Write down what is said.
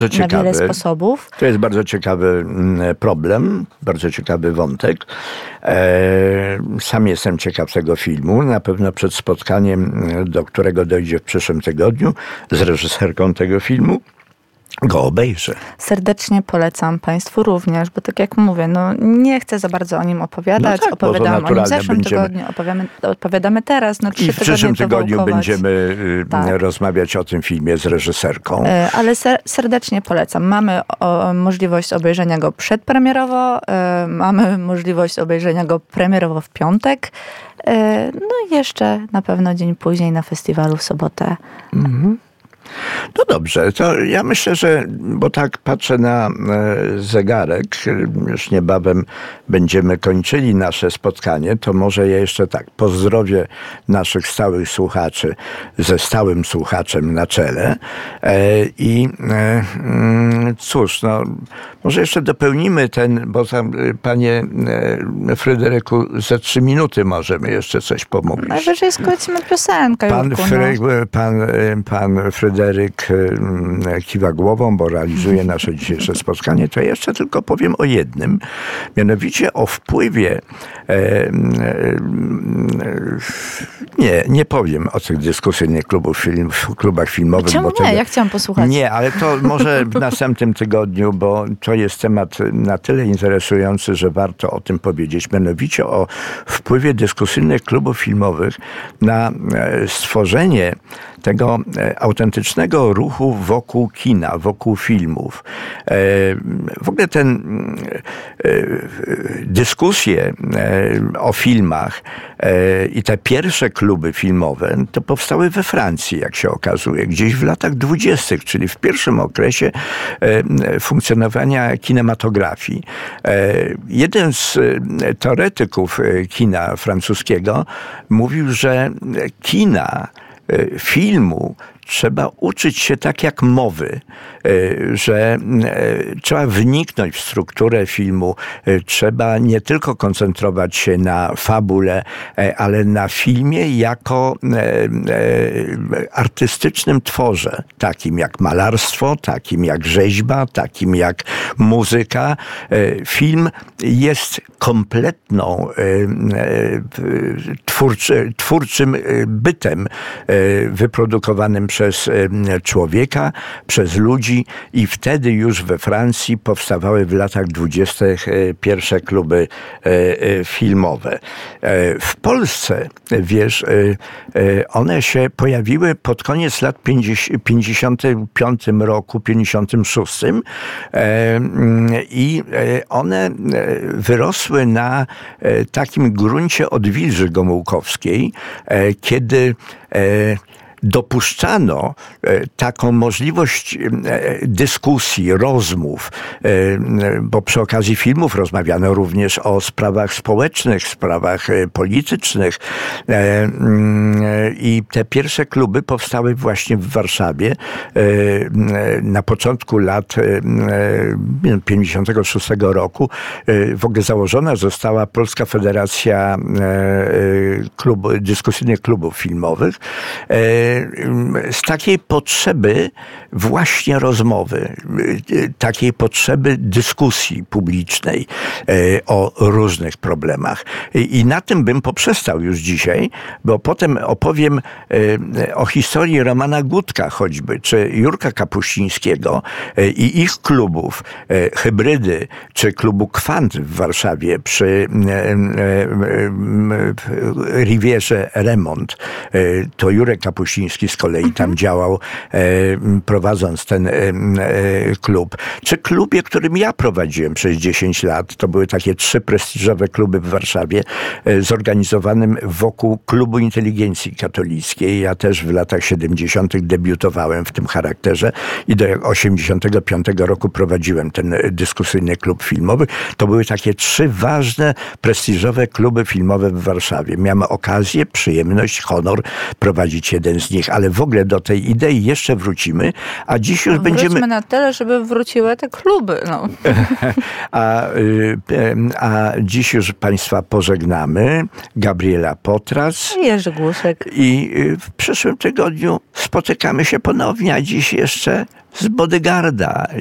na wiele sposobów. To jest bardzo ciekawy problem, bardzo ciekawy wątek. Sam jestem ciekaw tego filmu. Na pewno przed spotkaniem, do którego dojdzie w przyszłym tygodniu z reżyserką tego filmu, go obejrzę. Serdecznie polecam Państwu również, bo tak jak mówię, nie chcę za bardzo o nim opowiadać. Opowiadałam o nim w zeszłym tygodniu, opowiadamy teraz. I w przyszłym tygodniu będziemy rozmawiać o tym filmie z reżyserką. Ale serdecznie polecam. Mamy możliwość obejrzenia go przedpremierowo, mamy możliwość obejrzenia go premierowo w piątek. I jeszcze na pewno dzień później na festiwalu w sobotę. No dobrze, to ja myślę, że, bo tak patrzę na zegarek, już niebawem będziemy kończyli nasze spotkanie, to może ja jeszcze tak pozdrowię naszych stałych słuchaczy ze stałym słuchaczem na czele i cóż, może jeszcze dopełnimy bo tam, panie Fryderyku, za 3 minuty możemy jeszcze coś pomówić. Najwyżej skończymy piosenkę. Pan Fryderyk kiwa głową, bo realizuje nasze dzisiejsze spotkanie, to ja jeszcze tylko powiem o jednym, mianowicie o wpływie nie powiem o tych dyskusyjnych klubach filmowych. Czemu nie? Ja chciałam posłuchać. Nie, ale to może w następnym tygodniu, bo to jest temat na tyle interesujący, że warto o tym powiedzieć. Mianowicie o wpływie dyskusyjnych klubów filmowych na stworzenie tego autentycznego ruchu wokół kina, wokół filmów. W ogóle dyskusje o filmach i te pierwsze kluby filmowe to powstały we Francji, jak się okazuje, gdzieś w latach 20., czyli w pierwszym okresie funkcjonowania kinematografii. Jeden z teoretyków kina francuskiego mówił, że filmu trzeba uczyć się tak jak mowy, że trzeba wniknąć w strukturę filmu, trzeba nie tylko koncentrować się na fabule, ale na filmie jako artystycznym tworze, takim jak malarstwo, takim jak rzeźba, takim jak muzyka. Film jest kompletną twórczym bytem wyprodukowanym przez człowieka, przez ludzi i wtedy już we Francji powstawały w latach 20. pierwsze kluby filmowe. W Polsce, wiesz, one się pojawiły pod koniec lat 55 roku, 56 i one wyrosły na takim gruncie odwilży gomułkowskiej, kiedy dopuszczano taką możliwość dyskusji, rozmów, bo przy okazji filmów rozmawiano również o sprawach społecznych, sprawach politycznych i te pierwsze kluby powstały właśnie w Warszawie na początku lat 56 roku. W ogóle założona została Polska Federacja Dyskusyjnych Klubów Filmowych, z takiej potrzeby właśnie rozmowy, takiej potrzeby dyskusji publicznej o różnych problemach. I na tym bym poprzestał już dzisiaj, bo potem opowiem o historii Romana Gutka choćby, czy Jurka Kapuścińskiego i ich klubów, Hybrydy, czy klubu Kwant w Warszawie przy Rivierze Remont. To Jurek Kapuściński z kolei tam działał, prowadząc ten klub. Czy klubie, którym ja prowadziłem przez 10 lat, to były takie 3 prestiżowe kluby w Warszawie, zorganizowanym wokół Klubu Inteligencji Katolickiej. Ja też w latach 70. debiutowałem w tym charakterze i do 85 roku prowadziłem ten dyskusyjny klub filmowy. To były takie 3 ważne, prestiżowe kluby filmowe w Warszawie. Miałem okazję, przyjemność, honor prowadzić jeden z z nich, ale w ogóle do tej idei jeszcze wrócimy, a dziś już Wróćmy będziemy... na tyle, żeby wróciły te kluby. No. A dziś już Państwa pożegnamy. Gabriela Potras. Jerzy Głuszek. I w przyszłym tygodniu spotykamy się ponownie, a dziś jeszcze z Bodegarda.